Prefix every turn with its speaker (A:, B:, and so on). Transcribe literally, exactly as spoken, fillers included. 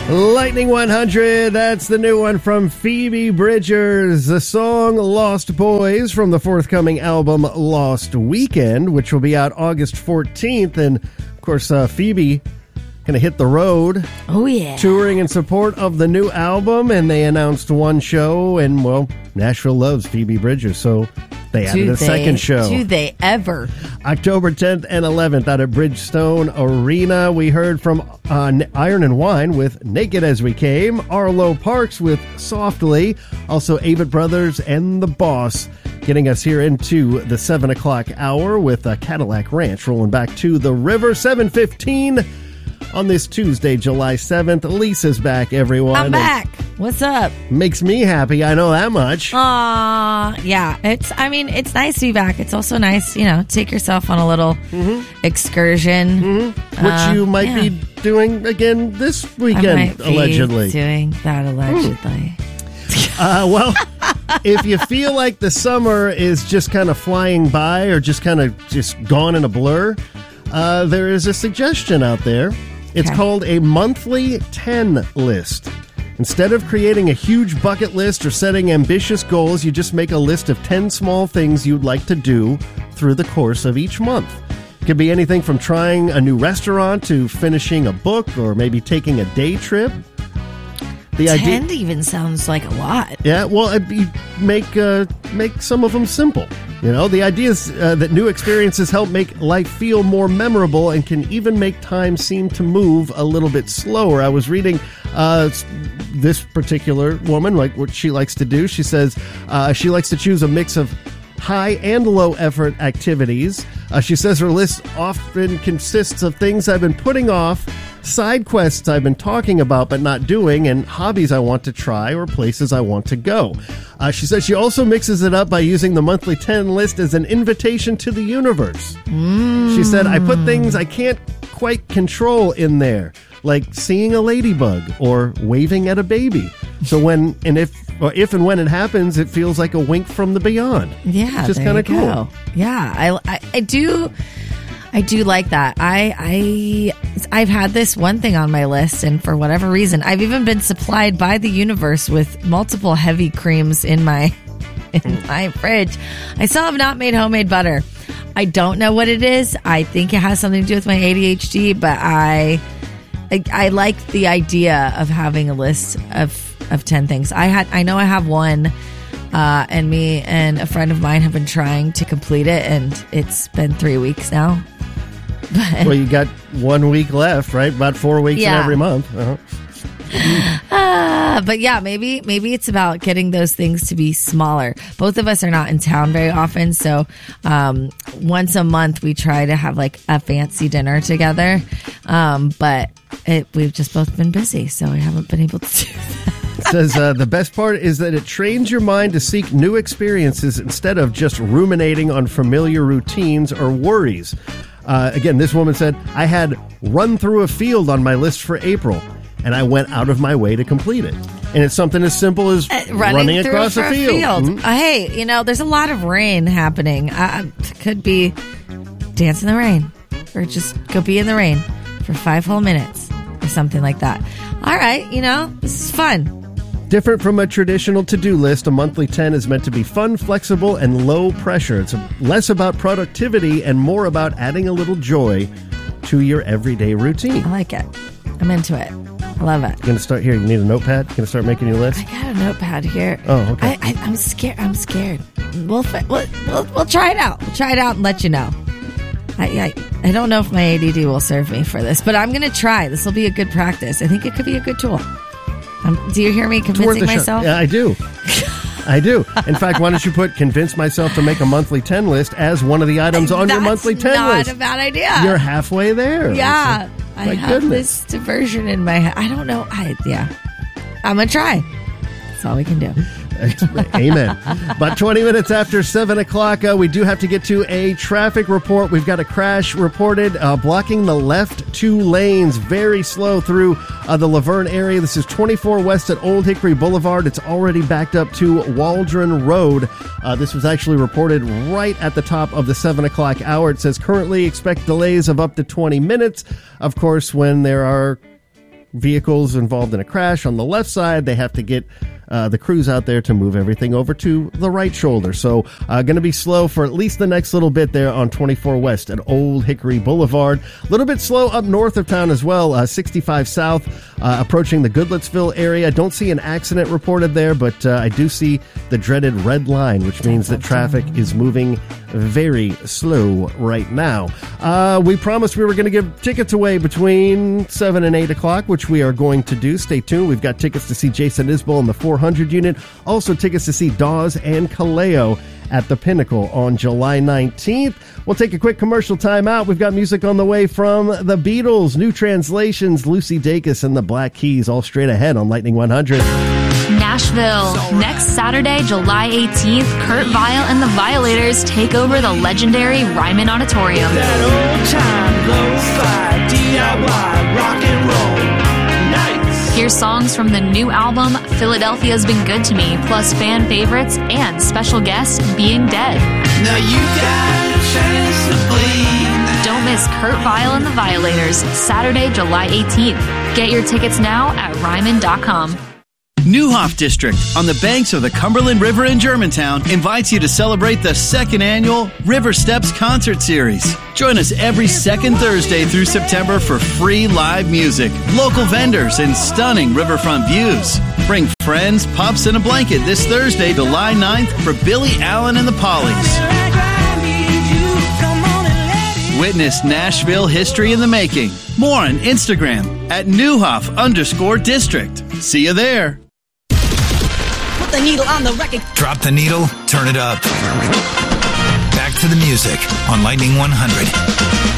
A: Lightning one hundred, that's the new one from Phoebe Bridgers. The song Lost Boys from the forthcoming album Lost Weekend, which will be out August fourteenth. And, of course, uh, Phoebe going to hit the road.
B: Oh, yeah.
A: Touring in support of the new album, and they announced one show, and, well, Nashville loves Phoebe Bridgers, so they added
B: do
A: a
B: they,
A: second show.
B: Do they ever?
A: October tenth and eleventh out at Bridgestone Arena. We heard from uh, Iron and Wine with Naked As We Came, Arlo Parks with Softly, also Avett Brothers and The Boss, getting us here into the seven o'clock hour with uh, Cadillac Ranch rolling back to the river. seven fifteen on this Tuesday, July seventh. Lisa's back, everyone.
B: I'm back. What's up?
A: Makes me happy, I know that much.
B: Aw, yeah. It's, I mean, it's nice to be back. It's also nice, you know, take yourself on a little mm-hmm. excursion.
A: Mm-hmm. Which uh, you might yeah. be doing again this weekend,
B: I might be
A: allegedly.
B: doing that allegedly.
A: Mm. uh, well, if you feel like the summer is just kind of flying by or just kind of just gone in a blur, uh, there is a suggestion out there. It's okay. called a monthly ten list. Instead of creating a huge bucket list or setting ambitious goals, you just make a list of ten small things you'd like to do through the course of each month. It could be anything from trying a new restaurant to finishing a book or maybe taking a day trip. The
B: ten
A: idea,
B: even sounds like a lot.
A: Yeah, well, you make uh, make some of them simple. You know, the idea is uh, that new experiences help make life feel more memorable and can even make time seem to move a little bit slower. I was reading uh, this particular woman, like what she likes to do. She says uh, she likes to choose a mix of high and low effort activities. Uh, she says her list often consists of things I've been putting off, side quests I've been talking about but not doing, and hobbies I want to try or places I want to go. Uh, she says she also mixes it up by using the monthly ten list as an invitation to the universe. Mm. She said, I put things I can't quite control in there, like seeing a ladybug or waving at a baby. So when and if or if and when it happens, it feels like a wink from the beyond.
B: Yeah,
A: just kind of cool.
B: Go. Yeah, I, I I do. I do like that. I, I, I've had this one thing on my list, and for whatever reason, I've even been supplied by the universe with multiple heavy creams in my, in my fridge. I still have not made homemade butter. I don't know what it is. I think it has something to do with my A D H D, but I, I, I like the idea of having a list of, of ten things. I had, I know I have one. Uh, and me and a friend of mine have been trying to complete it, and it's been three weeks now. But,
A: well, you got one week left, right? About four weeks
B: yeah.
A: in every month. Uh-huh.
B: uh, but yeah, maybe maybe it's about getting those things to be smaller. Both of us are not in town very often, so um, once a month we try to have like a fancy dinner together. Um, but it, we've just both been busy, so we haven't been able to do that.
A: It says uh, the best part is that it trains your mind to seek new experiences instead of just ruminating on familiar routines or worries. Uh, again, this woman said, I had run through a field on my list for April, and I went out of my way to complete it. And it's something as simple as uh, running, running across a field.
B: A field.
A: Mm-hmm.
B: Uh, hey, you know, there's a lot of rain happening. Uh, could be dance in the rain, or just go be in the rain for five whole minutes, or something like that. All right, you know, this is fun.
A: Different from a traditional to-do list, a monthly ten is meant to be fun, flexible, and low pressure. It's less about productivity and more about adding a little joy to your everyday routine.
B: I like it. I'm into it. I love it.
A: You're going to start here. You need a notepad? You're going to start making your list?
B: I got a notepad here.
A: Oh, okay.
B: I, I, I'm scared. I'm scared. We'll, we'll, we'll, we'll try it out. We'll try it out and let you know. I, I, I don't know if my A D D will serve me for this, but I'm going to try. This will be a good practice. I think it could be a good tool. Um, do you hear me convincing myself?
A: Yeah, I do. I do. In fact, why don't you put convince myself to make a monthly ten list as one of the items on
B: That's
A: your monthly ten
B: not
A: list?
B: Not a bad idea.
A: You're halfway there.
B: Yeah.
A: So,
B: I
A: my
B: have
A: goodness.
B: this diversion in my head. I don't know. I, yeah. I'm going to try. That's all we can do.
A: Amen. About twenty minutes after seven o'clock, uh, we do have to get to a traffic report. We've got a crash reported uh, blocking the left two lanes, very slow through uh, the Laverne area. This is twenty-four west at Old Hickory Boulevard. It's already backed up to Waldron Road. Uh, this was actually reported right at the top of the seven o'clock hour. It says currently expect delays of up to twenty minutes. Of course, when there are vehicles involved in a crash on the left side. They have to get Uh, the crews out there to move everything over to the right shoulder. So uh, going to be slow for at least the next little bit there on twenty-four West at Old Hickory Boulevard. A little bit slow up north of town as well, uh, sixty-five South, uh, approaching the Goodlettsville area. Don't see an accident reported there, but uh, I do see the dreaded red line, which means that traffic is moving very slow right now. Uh, we promised we were going to give tickets away between seven and eight o'clock, which we are going to do. Stay tuned. We've got tickets to see Jason Isbell in the four hundred unit. Also tickets to see Dawes and Kaleo at the Pinnacle on July nineteenth. We'll take a quick commercial time out. We've got music on the way from the Beatles, new translations, Lucy Dacus and the Black Keys, all straight ahead on Lightning one hundred.
C: Nashville. Next Saturday, July eighteenth, Kurt Vile and the Violators take over the legendary Ryman Auditorium.
D: That old time lo-fi D I Y rock and roll nights.
C: Hear songs from the new album Philadelphia's Been Good to Me, plus fan favorites and special guest Being Dead.
D: Now you got a chance to bleed.
C: Don't miss Kurt Vile and the Violators, Saturday, July eighteenth. Get your tickets now at ryman dot com.
E: Neuhoff District, on the banks of the Cumberland River in Germantown, invites you to celebrate the second annual River Steps Concert Series. Join us every second Thursday through September for free live music, local vendors, and stunning riverfront views. Bring friends, pups, and a blanket this Thursday, July ninth, for Billy Allen and the Pollies. Witness Nashville history in the making. More on Instagram at Neuhoff underscore district. See you there.
F: Put the needle on the record.
G: Drop the needle, turn it up. Back to the music on Lightning one hundred.